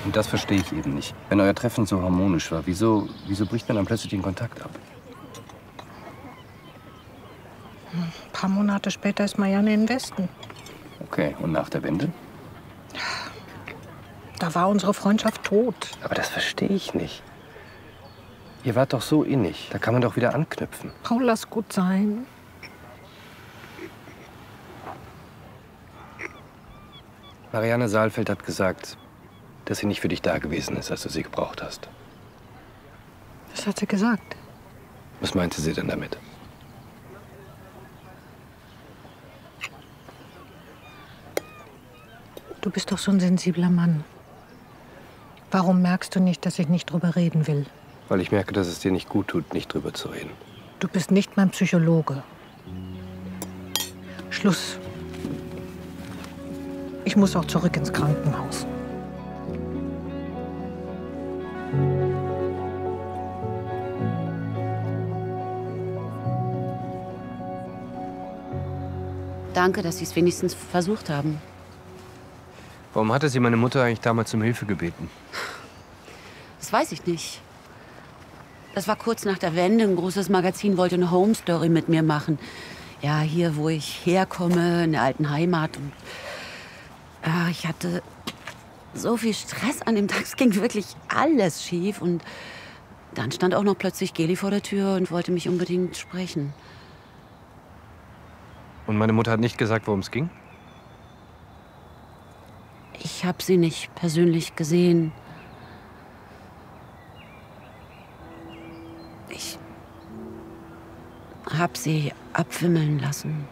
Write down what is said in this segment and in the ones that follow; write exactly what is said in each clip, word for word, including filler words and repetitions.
Und das verstehe ich eben nicht. Wenn euer Treffen so harmonisch war, wieso, wieso bricht man dann plötzlich den Kontakt ab? Ein paar Monate später ist Marianne in den Westen. Okay, und nach der Wende? Da war unsere Freundschaft tot. Aber das verstehe ich nicht. Ihr wart doch so innig. Da kann man doch wieder anknüpfen. Paul, lass gut sein. Marianne Saalfeld hat gesagt, dass sie nicht für dich da gewesen ist, als du sie gebraucht hast. Was hat sie gesagt? Was meinte sie denn damit? Du bist doch so ein sensibler Mann. Warum merkst du nicht, dass ich nicht drüber reden will? Weil ich merke, dass es dir nicht gut tut, nicht drüber zu reden. Du bist nicht mein Psychologe. Schluss. Ich muss auch zurück ins Krankenhaus. Danke, dass Sie es wenigstens versucht haben. Warum hatte sie meine Mutter eigentlich damals um Hilfe gebeten? Das weiß ich nicht. Das war kurz nach der Wende. Ein großes Magazin wollte eine Home Story mit mir machen. Ja, hier, wo ich herkomme, in der alten Heimat. Und, äh, ich hatte so viel Stress an dem Tag. Es ging wirklich alles schief. Und dann stand auch noch plötzlich Geli vor der Tür und wollte mich unbedingt sprechen. Und meine Mutter hat nicht gesagt, worum es ging? Ich habe sie nicht persönlich gesehen. Ich habe sie abwimmeln lassen.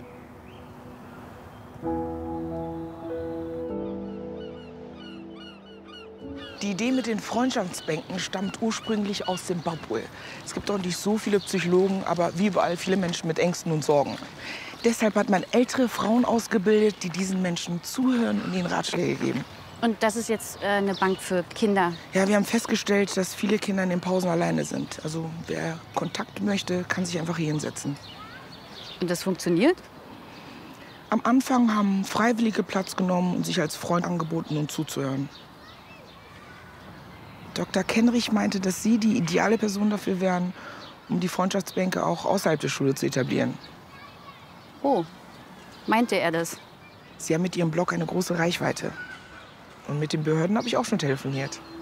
Die Idee mit den Freundschaftsbänken stammt ursprünglich aus Simbabwe. Es gibt dort nicht so viele Psychologen, aber wie überall viele Menschen mit Ängsten und Sorgen. Deshalb hat man ältere Frauen ausgebildet, die diesen Menschen zuhören und ihnen Ratschläge geben. Und das ist jetzt äh, eine Bank für Kinder? Ja, wir haben festgestellt, dass viele Kinder in den Pausen alleine sind. Also wer Kontakt möchte, kann sich einfach hier hinsetzen. Und das funktioniert? Am Anfang haben Freiwillige Platz genommen und sich als Freund angeboten, um zuzuhören. Doktor Kenrich meinte, dass Sie die ideale Person dafür wären, um die Freundschaftsbänke auch außerhalb der Schule zu etablieren. Oh, meinte er das? Sie haben mit Ihrem Blog eine große Reichweite. Und mit den Behörden habe ich auch schon telefoniert.